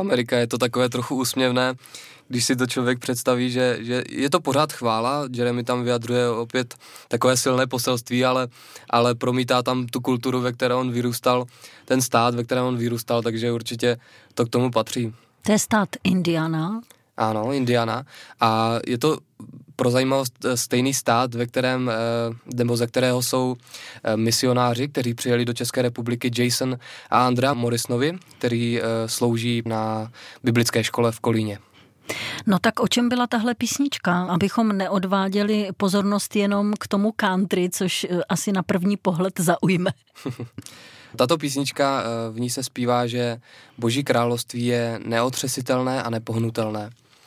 Amerika, je to takové trochu úsměvné, když si to člověk představí, že je to pořád chvála, Jeremy tam vyjadřuje opět takové silné poselství, ale promítá tam tu kulturu, ve které on vyrůstal, ten stát, ve kterém on vyrůstal, takže určitě to k tomu patří. To je stát Indiana? Ano, Indiana. A je to pro zajímavost stejný stát, ve kterém, nebo ze kterého jsou misionáři, kteří přijeli do České republiky, Jason a Andrea Morrisonovi, který slouží na biblické škole v Kolíně. No tak o čem byla tahle písnička? Abychom neodváděli pozornost jenom k tomu country, což asi na první pohled zaujme. Tato písnička, v ní se zpívá, že Boží království je neotřesitelné a nepohnutelné.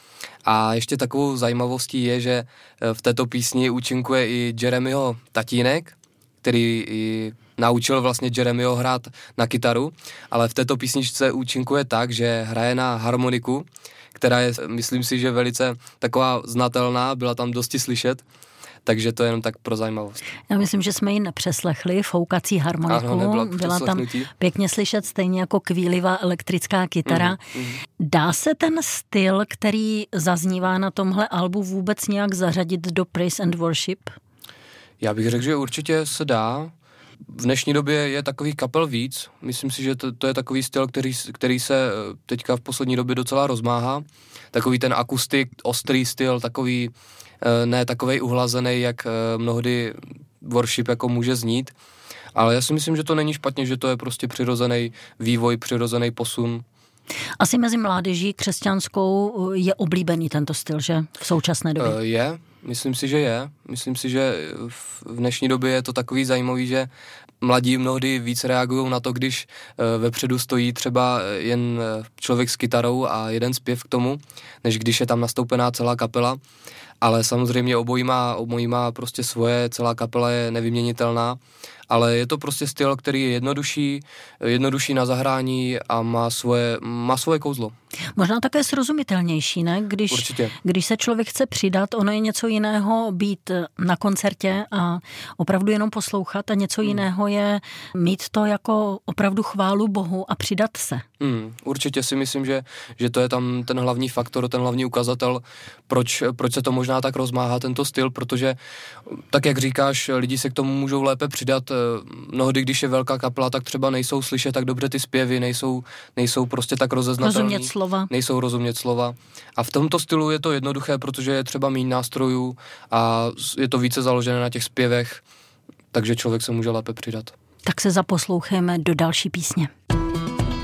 A ještě takovou zajímavostí je, že v této písni účinkuje i Jeremyho tatínek, který i naučil vlastně Jeremyho hrát na kytaru, ale v této písničce účinkuje tak, že hraje na harmoniku, která je, myslím si, že velice taková znatelná, byla tam dosti slyšet, takže to je jenom tak pro zajímavost. Já myslím, že jsme ji nepřeslechli, foukací harmoniku. Ano, byla tam pěkně slyšet, stejně jako kvílivá elektrická kytara. Dá se ten styl, který zaznívá na tomhle albu, vůbec nějak zařadit do Praise and Worship? Já bych řekl, že určitě se dá. V dnešní době je takových kapel víc. Myslím si, že to je takový styl, který se teďka v poslední době docela rozmáhá. Takový ten akustik, ostrý styl, takový ne takovej uhlazený, jak mnohdy worship jako může znít. Ale já si myslím, že to není špatně, že to je prostě přirozený vývoj, přirozený posun. Asi mezi mládeží křesťanskou je oblíbený tento styl, že? V současné době. Je. Myslím si, že je. Myslím si, že v dnešní době je to takový zajímavý, že mladí mnohdy víc reagují na to, když vepředu stojí třeba jen člověk s kytarou a jeden zpěv k tomu, než když je tam nastoupená celá kapela. Ale samozřejmě obojí má prostě svoje, celá kapela je nevyměnitelná, ale je to prostě styl, který je jednodušší na zahrání a má svoje kouzlo. Možná také srozumitelnější, ne? Když se člověk chce přidat, ono je něco jiného být na koncertě a opravdu jenom poslouchat a něco jiného je mít to jako opravdu chválu Bohu a přidat se. Určitě si myslím, že to je tam ten hlavní faktor, ten hlavní ukazatel, proč se to možná tak rozmáhá tento styl, protože tak jak říkáš, lidi se k tomu můžou lépe přidat. Mnohdy, když je velká kapela, tak třeba nejsou slyšet tak dobře ty zpěvy, nejsou prostě tak rozeznatelný. Nejsou rozumět slova. A v tomto stylu je to jednoduché, protože je třeba méně nástrojů a je to více založené na těch zpěvech, takže člověk se může lépe přidat. Tak se zaposlouchejme do další písně.